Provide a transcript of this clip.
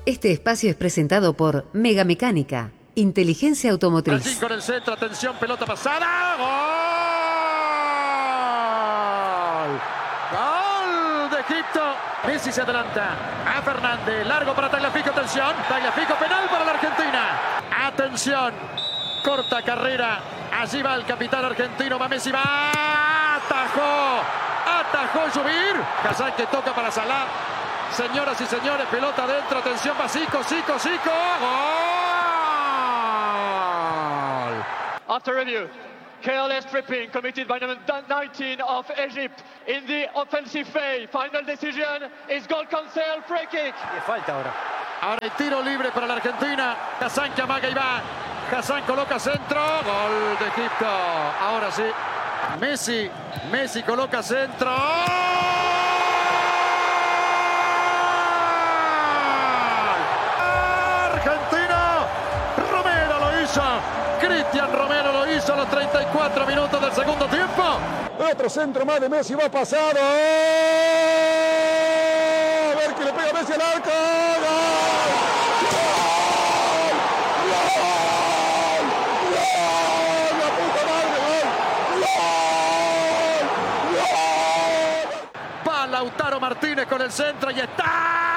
Este espacio es presentado por Mega Mecánica, Inteligencia Automotriz. Allí con el centro, atención, pelota pasada. ¡Gol! ¡Gol de Egipto! Messi se adelanta a Fernández, largo para Tagliafico, atención. Tagliafico, penal para la Argentina. Atención, corta carrera. Allí va el capitán argentino, va Messi, va. Atajó Zubir. Hazard que toca para Salah. Señoras y señores, pelota adentro, atención, va Zico. ¡Gol! After review, careless tripping committed by number 19 of Egypt in the offensive phase. Final decision is goal cancel, free kick. Y falta ahora. Ahora el tiro libre para la Argentina. Hassan que amaga y va. Hassan coloca centro. Gol de Egipto. Ahora sí. Messi coloca centro. Argentina. Romero lo hizo. Cristian Romero lo hizo a los 34 minutos del segundo tiempo. Otro centro más de Messi, va pasado. A ver que le pega Messi al arco. Va Lautaro Martínez con el centro y está.